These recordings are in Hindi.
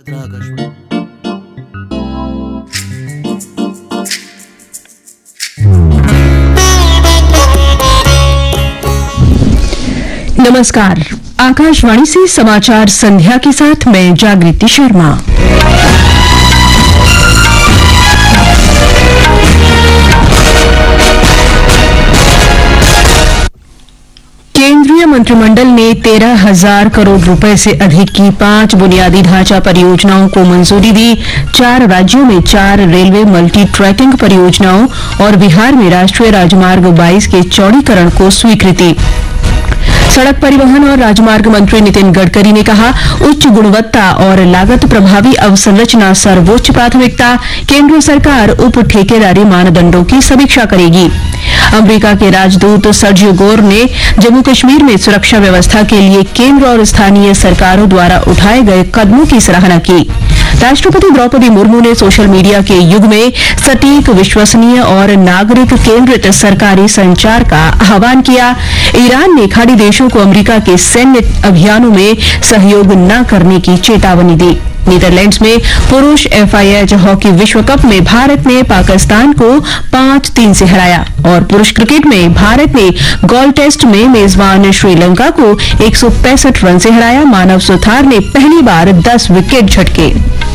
नमस्कार, आकाशवाणी से समाचार संध्या के साथ मैं जागृति शर्मा। केंद्रीय मंत्रिमंडल ने 13,000 करोड़ रुपए से अधिक की 5 बुनियादी ढांचा परियोजनाओं को मंजूरी दी। 4 राज्यों में 4 रेलवे मल्टी ट्रैकिंग परियोजनाओं और बिहार में राष्ट्रीय राजमार्ग 22 के चौड़ीकरण को स्वीकृति। सड़क परिवहन और राजमार्ग मंत्री नितिन गडकरी ने कहा, उच्च गुणवत्ता और लागत प्रभावी अवसंरचना सर्वोच्च प्राथमिकता। केंद्र सरकार उप ठेकेदारी मानदंडों की समीक्षा करेगी। अमेरिका के राजदूत सर्जियो गोर ने जम्मू कश्मीर में सुरक्षा व्यवस्था के लिए केंद्र और स्थानीय सरकारों द्वारा उठाए गए कदमों की सराहना की। राष्ट्रपति द्रौपदी मुर्मू ने सोशल मीडिया के युग में सटीक, विश्वसनीय और नागरिक केंद्रित सरकारी संचार का आह्वान किया। ईरान ने खाड़ी देशों को अमेरिका के सैन्य अभियानों में सहयोग न करने की चेतावनी दी। नीदरलैंड्स में पुरुष FIH हॉकी विश्व कप में भारत ने पाकिस्तान को 5-3 से हराया और पुरुष क्रिकेट में भारत ने गोल्ड टेस्ट में मेजबान श्रीलंका को 165 रन से हराया। मानव सुथार ने पहली बार 10 विकेट झटके।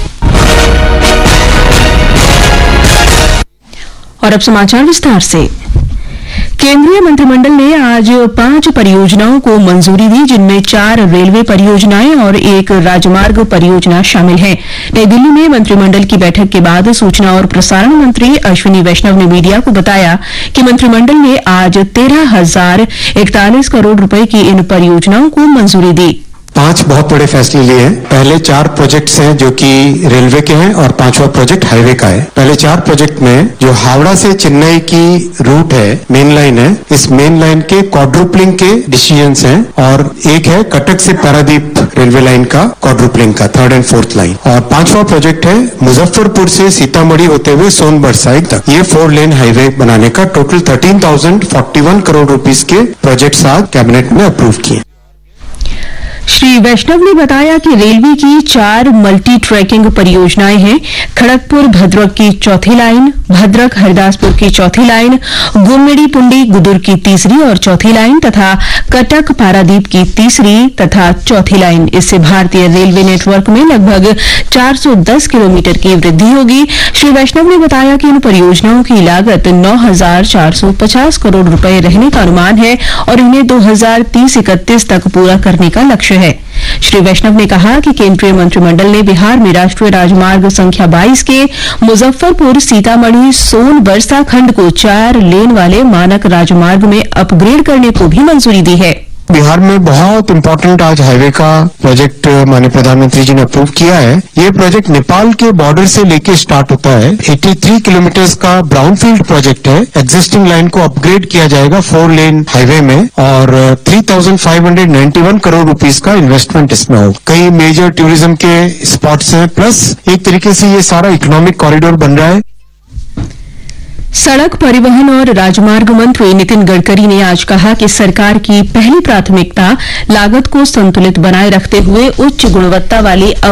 और अब समाचार विस्तार से। केंद्रीय मंत्रिमंडल ने आज 5 परियोजनाओं को मंजूरी दी, जिनमें 4 रेलवे परियोजनाएं और 1 राजमार्ग परियोजना शामिल है। नई दिल्ली में मंत्रिमंडल की बैठक के बाद सूचना और प्रसारण मंत्री अश्विनी वैष्णव ने मीडिया को बताया कि मंत्रिमंडल ने आज 13,041 करोड़ रुपए की इन परियोजनाओं को मंजूरी दी। 5 बहुत बड़े फैसले लिए हैं। पहले 4 प्रोजेक्ट्स हैं जो कि रेलवे के हैं और 5वां प्रोजेक्ट हाईवे का है। पहले 4 प्रोजेक्ट में जो हावड़ा से चेन्नई की रूट है, मेन लाइन है, इस मेन लाइन के क्वाड्रुपलिंग के डिसीजंस हैं और एक है कटक से पारादीप रेलवे लाइन का क्वाड्रुपलिंग का 3rd and 4th लाइन। और 5वां प्रोजेक्ट है मुजफ्फरपुर से सीतामढ़ी होते हुए सोनभद्र साइड तक ये 4 लेन हाईवे बनाने का। टोटल 13,041 करोड़ रुपीस के प्रोजेक्ट आज कैबिनेट में अप्रूव किए। श्री वैष्णव ने बताया कि रेलवे की 4 मल्टी ट्रैकिंग परियोजनाएं हैं। खड़गपुर भद्रक की 4थी लाइन, भद्रक हरिदासपुर की 4थी लाइन, गुम्मेड़ी पुंडी गुदुर की 3री और 4थी लाइन तथा कटक पारादीप की 3री तथा 4थी लाइन। इससे भारतीय रेलवे नेटवर्क में लगभग 410 किलोमीटर की वृद्धि होगी। श्री वैष्णव ने बताया कि इन परियोजनाओं की लागत 9,450 करोड़ रुपए रहने का अनुमान है और इन्हें 2030-31 तक पूरा करने का लक्ष्य है। श्री वैष्णव ने कहा कि केंद्रीय मंत्रिमंडल ने बिहार में राष्ट्रीय राजमार्ग संख्या 22 के मुजफ्फरपुर सीतामढ़ी सोनबरसा खंड को 4 लेन वाले मानक राजमार्ग में अपग्रेड करने को भी मंजूरी दी है। बिहार में बहुत इंपॉर्टेंट आज हाईवे का प्रोजेक्ट माननीय प्रधानमंत्री जी ने अप्रूव किया है। ये प्रोजेक्ट नेपाल के बॉर्डर से लेके स्टार्ट होता है। 83 किलोमीटर का ब्राउनफील्ड प्रोजेक्ट है। एग्जिस्टिंग लाइन को अपग्रेड किया जाएगा 4 लेन हाईवे में और 3,591 करोड़ रुपीस का इन्वेस्टमेंट इसमें होगा। कई मेजर टूरिज्म के स्पॉट्स हैं, प्लस एक तरीके से ये सारा इकोनॉमिक कॉरिडोर बन रहा है। सड़क परिवहन और राजमार्ग मंत्री नितिन गडकरी ने आज कहा कि सरकार की पहली प्राथमिकता लागत को संतुलित बनाए रखते हुए उच्च गुणवत्ता वाली